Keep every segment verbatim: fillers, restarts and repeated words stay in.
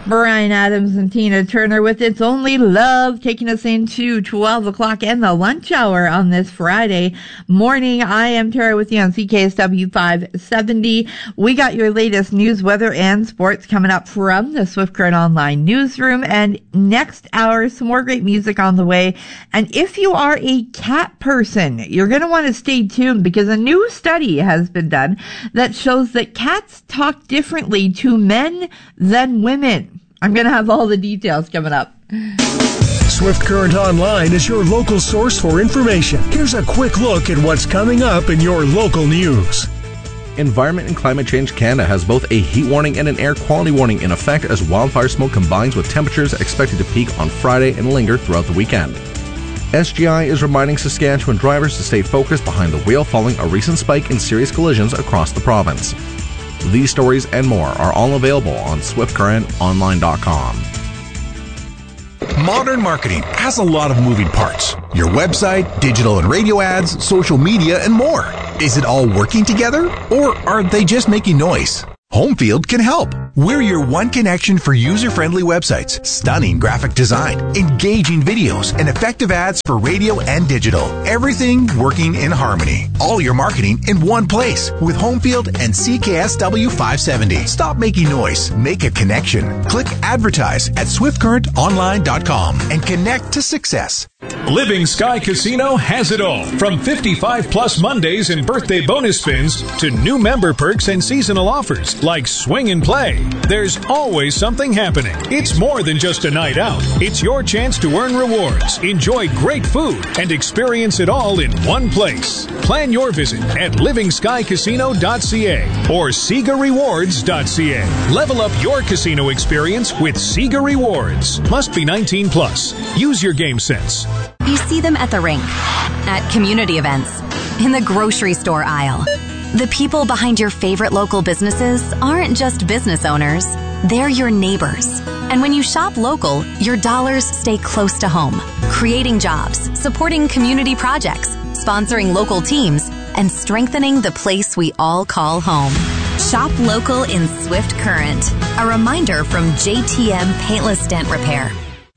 Bryan Adams and Tina Turner with It's Only Love, taking us into twelve o'clock and the lunch hour on this Friday morning. I am Tara with you on C K S W five seventy. We got your latest news, weather, and sports coming up from the Swift Current Online newsroom. And next hour, some more great music on the way. And if you are a cat person, you're going to want to stay tuned because a new study has been done that shows that cats talk differently to men than women. I'm going to have all the details coming up. Swift Current Online is your local source for information. Here's a quick look at what's coming up in your local news. Environment and Climate Change Canada has both a heat warning and an air quality warning in effect as wildfire smoke combines with temperatures expected to peak on Friday and linger throughout the weekend. S G I is reminding Saskatchewan drivers to stay focused behind the wheel following a recent spike in serious collisions across the province. These stories and more are all available on swift current online dot com. Modern marketing has a lot of moving parts. Your website, digital and radio ads, social media, and more. Is it all working together? Or are they just making noise? Homefield can help. We're your one connection for user-friendly websites, stunning graphic design, engaging videos, and effective ads for radio and digital. Everything working in harmony. All your marketing in one place with Homefield and C K S W five seventy. Stop making noise. Make a connection. Click advertise at swift current online dot com and connect to success. Living Sky Casino has it all. From fifty-five plus Mondays and birthday bonus spins to new member perks and seasonal offers like swing and play. There's always something happening. It's more than just a night out. It's your chance to earn rewards, enjoy great food, and experience it all in one place. Plan your visit at living sky casino dot c a or sega rewards dot c a. Level up your casino experience with Sega Rewards. Must be nineteen plus. Use your game sense. You see them at the rink, at community events, in the grocery store aisle. The people behind your favorite local businesses aren't just business owners, they're your neighbors. And when you shop local, your dollars stay close to home, creating jobs, supporting community projects, sponsoring local teams, and strengthening the place we all call home. Shop local in Swift Current. A reminder from J T M Paintless Dent Repair.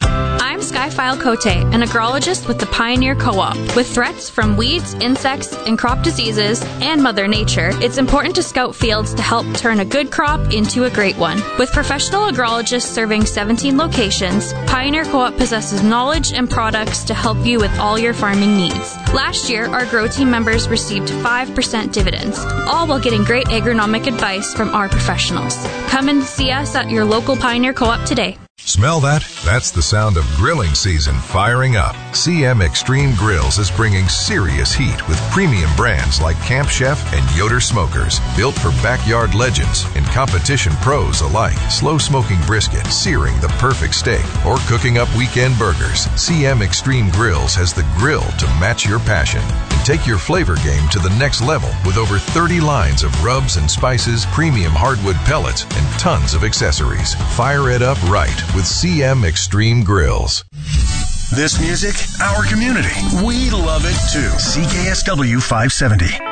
I'm Skyfile Cote, an agrologist with the Pioneer Co-op. With threats from weeds, insects, and crop diseases, and Mother Nature, it's important to scout fields to help turn a good crop into a great one. With professional agrologists serving seventeen locations, Pioneer Co-op possesses knowledge and products to help you with all your farming needs. Last year, our Grow Team members received five percent dividends, all while getting great agronomic advice from our professionals. Come and see us at your local Pioneer Co-op today. Smell that? That's the sound of grilling season firing up. C M Extreme Grills is bringing serious heat with premium brands like Camp Chef and Yoder Smokers, built for backyard legends and competition pros alike. Slow smoking brisket, searing the perfect steak, or cooking up weekend burgers. C M Extreme Grills has the grill to match your passion. And take your flavor game to the next level with over thirty lines of rubs and spices, premium hardwood pellets, and tons of accessories. Fire it up right with C M Extreme Grills. This music, our community. We love it too. C K S W five seventy.